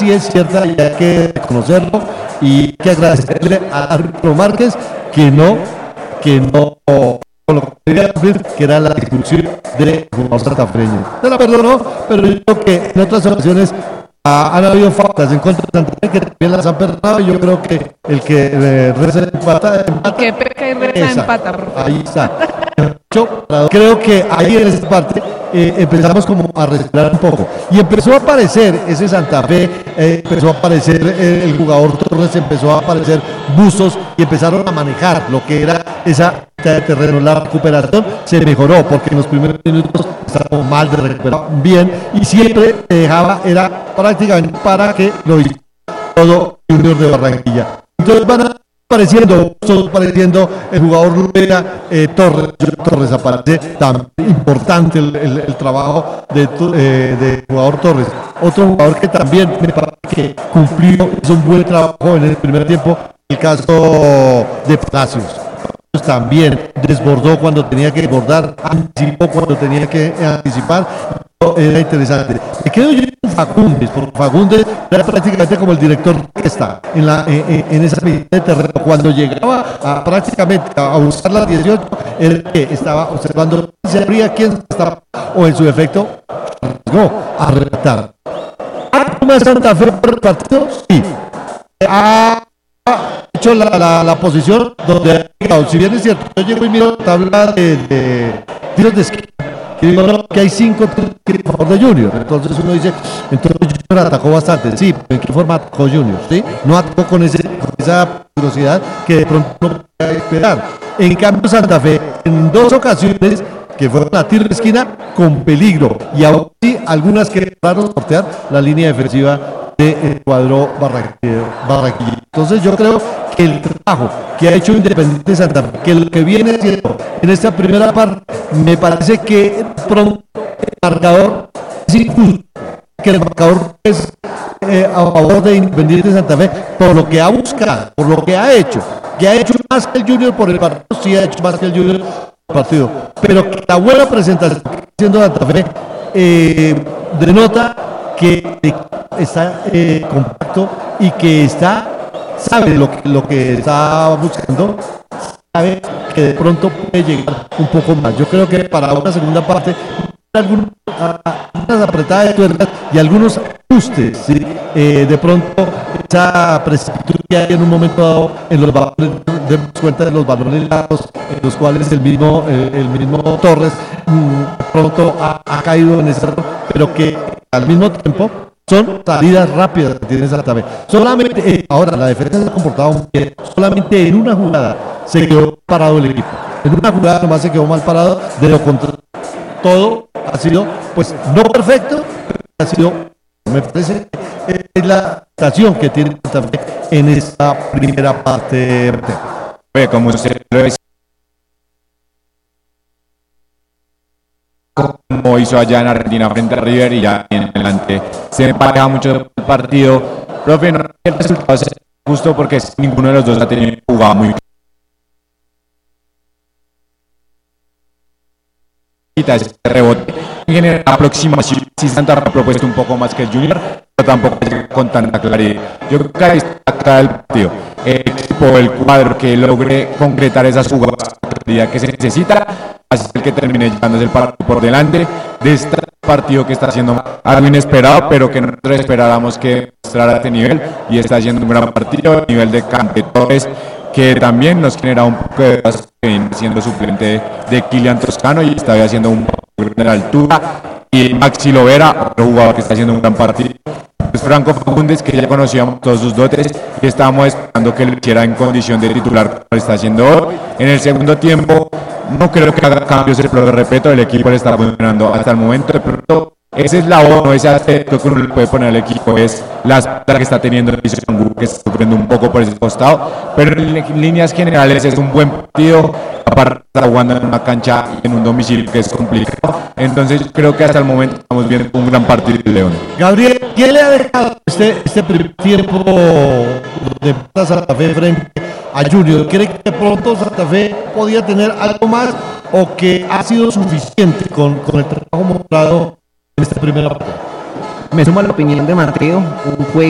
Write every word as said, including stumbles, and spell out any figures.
sí es cierta y hay que reconocerlo y hay que agradecerle a Arturo Márquez que no, que no, lo que era la discusión del jugador santafreño. Se la perdonó, pero yo creo que en otras ocasiones ha, han habido faltas en contra de Santa Fe que también las han perdonado y yo creo que el que eh, reza empata, empata. Que peca y reza Esa, empata. ahí está. Yo creo que ahí en esta parte eh, empezamos como a respirar un poco y empezó a aparecer ese Santa Fe, eh, empezó a aparecer eh, el jugador Torres, empezó a aparecer Bustos y empezaron a manejar lo que era esa de terreno. La recuperación se mejoró porque en los primeros minutos estábamos mal de recuperar bien y siempre dejaba, era prácticamente para que lo hiciera todo Junior de Barranquilla. Entonces van a apareciendo, apareciendo el jugador Rubén eh, Torres, Torres aparece tan importante el, el, el trabajo de, eh, de jugador Torres. Otro jugador que también me parece que cumplió, hizo un buen trabajo en el primer tiempo, el caso de Palacios. También desbordó cuando tenía que desbordar, anticipó cuando tenía que anticipar, era interesante. Me quedo yo con Fagundes, porque Fagundes era prácticamente como el director que está en, la, en, en esa mitad de terreno. Cuando llegaba a, prácticamente a buscar las dieciocho, el que estaba observando si habría quien estaba, o en su defecto, no, a retar. ¿Ha Santa Fe por el partido? Sí. Ha hecho la, la, la posición donde, si bien es cierto, yo llego y miro la tabla de, de tiros de esquina y digo no, que hay cinco tiros a favor de Junior, entonces uno dice, entonces Junior atacó bastante, sí, ¿en qué forma atacó Junior? ¿Sí? No atacó con, ese, con esa velocidad que de pronto no puede esperar. En cambio Santa Fe, en dos ocasiones, que fueron a tiro de esquina con peligro y aún así algunas que lograron sortear la línea defensiva del cuadro Barranquilla. Entonces yo creo que el trabajo que ha hecho Independiente Santa Fe, que lo que viene haciendo en esta primera parte, me parece que pronto el marcador es injusto, que el marcador es eh, a favor de Independiente Santa Fe por lo que ha buscado, por lo que ha hecho, que ha hecho más que el Junior por el partido, sí ha hecho más que el Junior por el partido, pero la buena presentación que está haciendo Santa Fe eh, denota que está eh, compacto y que está, sabe lo que, lo que está buscando, sabe que de pronto puede llegar un poco más. Yo creo que para una segunda parte, algunas, algunas apretadas de tuercas y algunos ajustes, ¿sí? eh, de pronto esa precipitación que hay en un momento dado en los balones, demos cuenta de los balones largos, en los cuales el mismo, eh, el mismo Torres mmm, de pronto ha, ha caído en ese error, pero que al mismo tiempo son salidas rápidas que tiene Santa Fe. Solamente, eh, ahora la defensa se ha comportado muy bien, solamente en una jugada se quedó parado el equipo. En una jugada nomás se quedó mal parado, de lo contrario, todo ha sido, pues, no perfecto, pero ha sido, me parece, eh, es la estación que tiene Santa Fe en esta primera parte. Oye, como usted lo decía, como hizo allá en Argentina frente a River y ya en adelante se empareja mucho el partido, profe, no el resultado es justo porque ninguno de los dos ha tenido jugado muy ese rebote. En general, la aproximación sí Santa Fe ha propuesto un poco más que el Junior, pero tampoco con tanta claridad. Yo creo que ahí está el partido. El equipo, el cuadro que logre concretar esas jugadas que se necesita, así es el que termine llevándose el partido por delante de este partido que está haciendo algo inesperado, pero que nosotros esperábamos que mostrara este nivel y está haciendo un gran partido a nivel de Torres, que también nos genera un poco de siendo suplente de Kylian Toscano y está haciendo un poco de altura, y Maxi Lovera, otro jugador que está haciendo un gran partido. Es Franco Fagundes, que ya conocíamos todos sus dotes y estábamos esperando que lo hiciera en condición de titular, como lo está haciendo hoy. En el segundo tiempo no creo que haga cambios, pero respeto, el equipo le está funcionando hasta el momento. De pronto ese es la o ese aspecto que uno le puede poner al equipo, es la espalda que está teniendo el Angulo, que está sufriendo un poco por ese costado, pero en líneas generales es un buen partido. Aparte está jugando en una cancha y en un domicilio que es complicado, entonces creo que hasta el momento estamos viendo un gran partido de León. Gabriel, ¿quién le ha dejado este, este primer tiempo de Santa Fe frente a Junior? ¿Cree que de pronto Santa Fe podía tener algo más o que ha sido suficiente con, con el trabajo mostrado en esta primera parte? Me suma la opinión de Mateo, un juego